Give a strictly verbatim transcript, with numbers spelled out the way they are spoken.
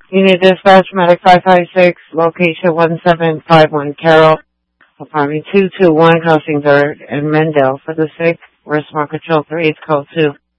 Unit Dispatch, Medic five five six, location one seven five one Carroll, apartment two two one, Housing third and Mendel. For the sick, Response Control three, it's code two.